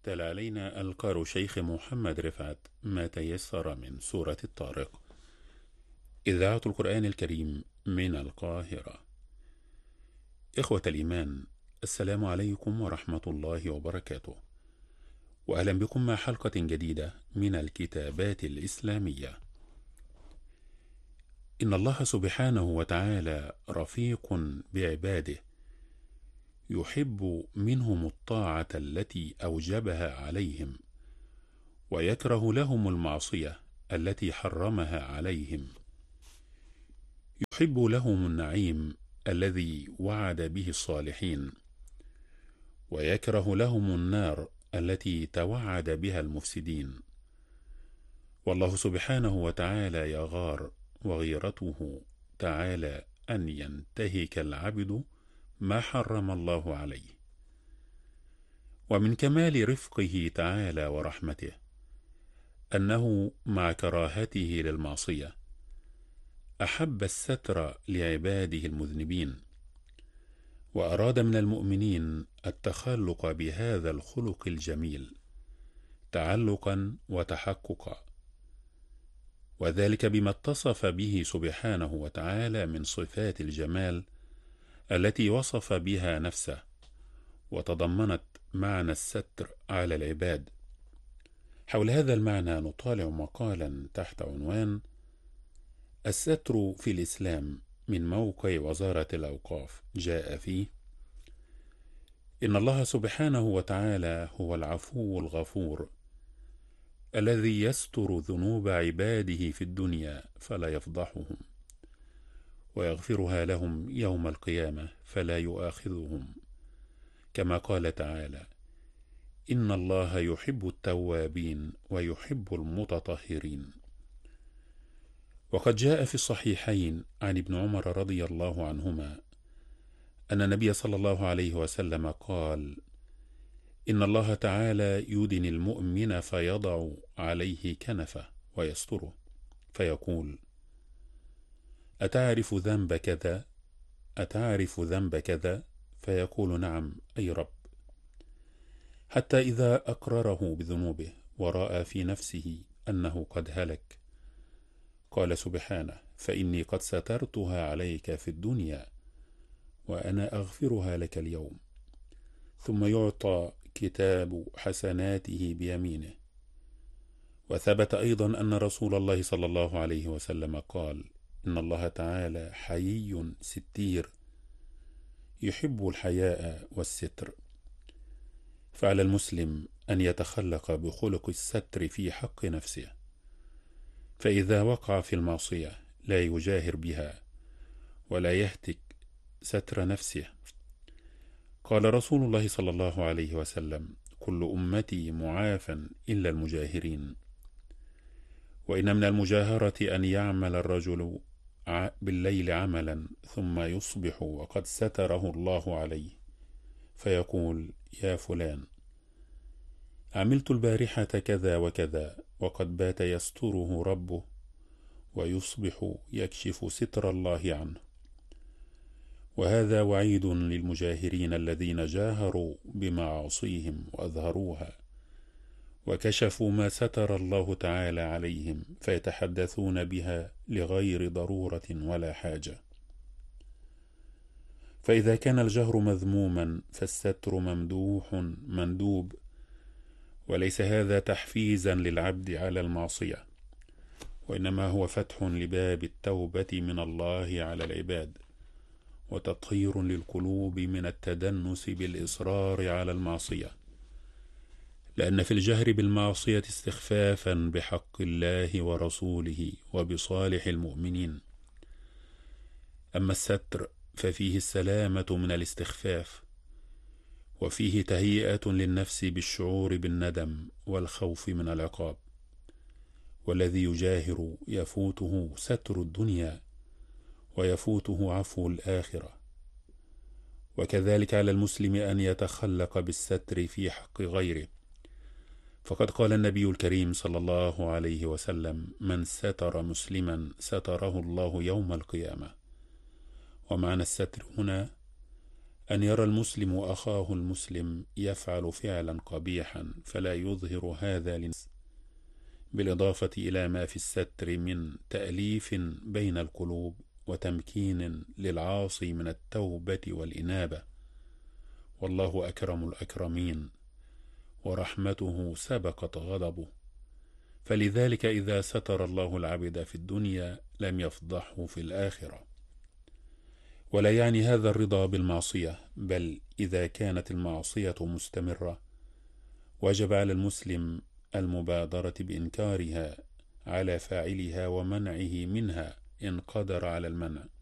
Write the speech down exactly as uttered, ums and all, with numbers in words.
تلا علينا القار شيخ محمد رفعت ما تيسر من سورة الطارق. إذاعة القرآن الكريم من القاهرة. إخوة الإيمان، السلام عليكم ورحمة الله وبركاته، وأهلا بكم مع حلقة جديدة من الكتابات الإسلامية. إن الله سبحانه وتعالى رفيق بعباده، يحب منهم الطاعة التي أوجبها عليهم، ويكره لهم المعصية التي حرمها عليهم. يحب لهم النعيم الذي وعد به الصالحين، ويكره لهم النار التي توعد بها المفسدين. والله سبحانه وتعالى يغار، وغيرته تعالى أن ينتهك العبد ما حرم الله عليه. ومن كمال رفقه تعالى ورحمته أنه مع كراهته للمعصية أحب الستر لعباده المذنبين، وأراد من المؤمنين التخلق بهذا الخلق الجميل تعلقا وتحققا، وذلك بما اتصف به سبحانه وتعالى من صفات الجمال التي وصف بها نفسه، وتضمنت معنى الستر على العباد. حول هذا المعنى نطالع مقالا تحت عنوان الستر في الإسلام من موقع وزارة الأوقاف. جاء فيه: إن الله سبحانه وتعالى هو العفو الغفور الذي يستر ذنوب عباده في الدنيا فلا يفضحهم، ويغفرها لهم يوم القيامة فلا يؤاخذهم، كما قال تعالى: إن الله يحب التوابين ويحب المتطهرين. وقد جاء في الصحيحين عن ابن عمر رضي الله عنهما أن النبي صلى الله عليه وسلم قال: إن الله تعالى يدني المؤمن فيضع عليه كنفه ويستره، فيقول: أتعرف ذنب كذا؟ أتعرف ذنب كذا؟ فيقول: نعم أي رب. حتى إذا أقرره بذنوبه ورأى في نفسه أنه قد هلك، قال سبحانه: فإني قد سترتها عليك في الدنيا وأنا أغفرها لك اليوم. ثم يعطى كتاب حسناته بيمينه. وثبت أيضا أن رسول الله صلى الله عليه وسلم قال: إن الله تعالى حيي ستير يحب الحياء والستر. فعلى المسلم أن يتخلق بخلق الستر في حق نفسه، فإذا وقع في المعصية لا يجاهر بها ولا يهتك ستر نفسه. قال رسول الله صلى الله عليه وسلم: كل أمتي معافى إلا المجاهرين. وإن من المجاهرة أن يعمل الرجل بالليل عملا ثم يصبح وقد ستره الله عليه، فيقول: يا فلان، عملت البارحة كذا وكذا، وقد بات يستره ربه، ويصبح يكشف ستر الله عنه. وهذا وعيد للمجاهرين الذين جاهروا بمعاصيهم وأظهروها، وكشفوا ما ستر الله تعالى عليهم، فيتحدثون بها لغير ضرورة ولا حاجة. فإذا كان الجهر مذموما فالستر ممدوح مندوب، وليس هذا تحفيزا للعبد على المعصية، وإنما هو فتح لباب التوبة من الله على العباد، وتطهير للقلوب من التدنس بالإصرار على المعصية، لأن في الجهر بالمعصية استخفافا بحق الله ورسوله وبصالح المؤمنين. أما الستر ففيه السلامة من الاستخفاف، وفيه تهيئة للنفس بالشعور بالندم والخوف من العقاب. والذي يجاهر يفوته ستر الدنيا ويفوته عفو الآخرة. وكذلك على المسلم أن يتخلق بالستر في حق غيره، فقد قال النبي الكريم صلى الله عليه وسلم: من ستر مسلما ستره الله يوم القيامة. ومعنى الستر هنا أن يرى المسلم أخاه المسلم يفعل فعلا قبيحا فلا يظهر هذا للناس، بالإضافة إلى ما في الستر من تأليف بين القلوب وتمكين للعاصي من التوبة والإنابة. والله أكرم الأكرمين ورحمته سبقت غضبه، فلذلك إذا ستر الله العبد في الدنيا لم يفضحه في الآخرة. ولا يعني هذا الرضا بالمعصية، بل إذا كانت المعصية مستمرة وجب على المسلم المبادرة بإنكارها على فاعلها ومنعه منها إن قدر على المنع.